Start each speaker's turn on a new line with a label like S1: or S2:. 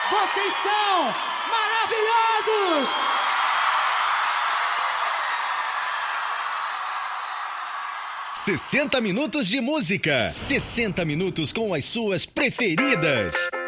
S1: Vocês são maravilhosos!
S2: 60 minutos de música. 60 minutos com as suas preferidas.